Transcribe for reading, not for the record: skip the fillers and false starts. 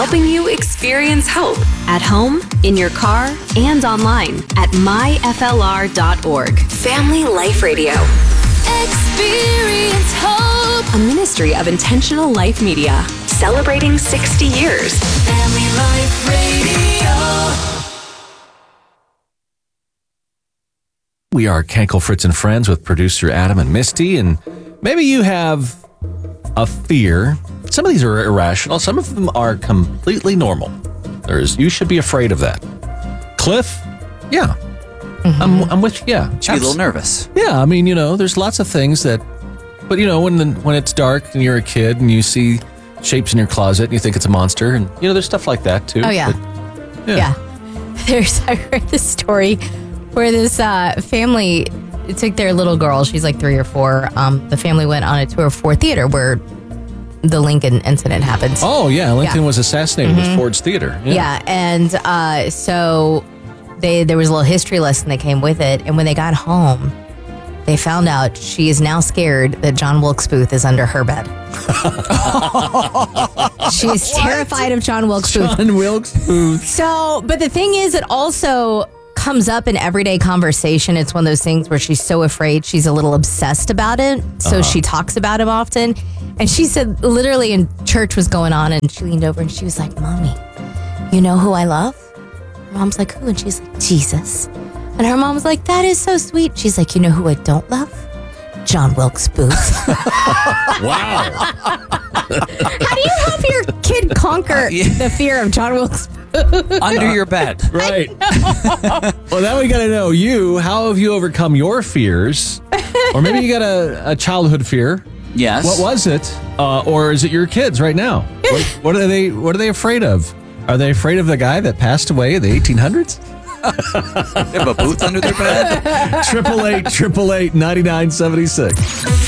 helping you experience hope at home, in your car, and online at myflr.org. Family Life Radio. Experience hope. A ministry of Intentional Life Media. Celebrating 60 years. Family Life Radio. We are Kenkel, Fritz, and Friends with producer Adam and Misty, and maybe you have a fear. Some of these are irrational. Some of them are completely normal. You should be afraid of that. Cliff? Yeah. Mm-hmm. I'm with you. Yeah. Should be a little nervous. Yeah. I mean, there's lots of things that, but when it's dark and you're a kid and you see shapes in your closet and you think it's a monster, and there's stuff like that too. Oh yeah. But, yeah. I heard this story where this family took their little girl. She's like 3 or 4. The family went on a tour of Ford Theater where the Lincoln incident happened. Oh, yeah. Lincoln was assassinated with Ford's Theater. Yeah. And so there was a little history lesson that came with it. And when they got home, they found out she is now scared that John Wilkes Booth is under her bed. She is terrified of John Wilkes Booth. John Wilkes Booth. So, but the thing is, it also comes up in everyday conversation. It's one of those things where she's so afraid she's a little obsessed about it. So she talks about him often. And she said literally in church was going on and she leaned over and she was like, "Mommy, you know who I love?" Her mom's like, "Who?" And she's like, "Jesus." And her mom was like, "That is so sweet." She's like, "You know who I don't love? John Wilkes Booth." Wow. How do you help your kid conquer the fear of John Wilkes Booth? Under your bed. Right. Well, now we got to know how have you overcome your fears? Or maybe you got a childhood fear. Yes. What was it? Or is it your kids right now? What are they afraid of? Are they afraid of the guy that passed away in the 1800s? They have a booth under their bed? 888-888-9976.